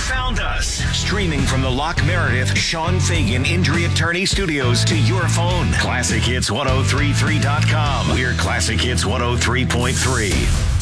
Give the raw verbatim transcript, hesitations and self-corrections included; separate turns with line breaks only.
found us. Streaming from the Lock Meredith Sean Fagan Injury Attorney Studios to your phone. Classic Hits ten thirty-three dot com. We're Classic Hits one oh three point three.